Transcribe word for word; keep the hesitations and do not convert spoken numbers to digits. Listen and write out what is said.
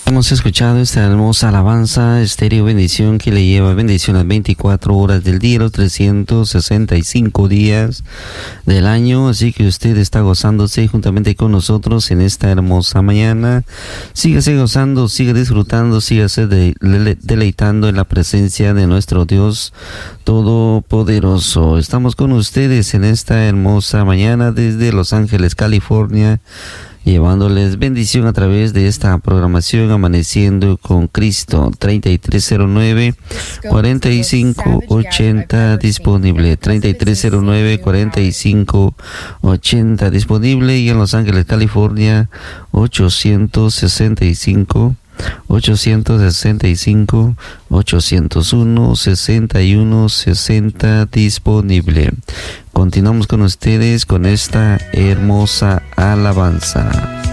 Hemos escuchado esta hermosa alabanza, estéreo bendición, que le lleva bendición las veinticuatro horas del día, los trescientos sesenta y cinco días del año. Así que usted está gozándose juntamente con nosotros en esta hermosa mañana. Sígase gozando, siga disfrutando, sígase de, de, deleitando en la presencia de nuestro Dios Todopoderoso. Estamos con ustedes en esta hermosa mañana desde Los Ángeles, California, llevándoles bendición a través de esta programación Amaneciendo con Cristo. Treinta y tres cero nueve, cuarenta y cinco ochenta disponible. Treinta y tres cero nueve, cuarenta y cinco ochenta disponible. Y en Los Ángeles, California, ochocientos sesenta y cinco ochocientos sesenta y cinco, ochocientos uno, sesenta y uno sesenta disponible. Continuamos con ustedes con esta hermosa alabanza.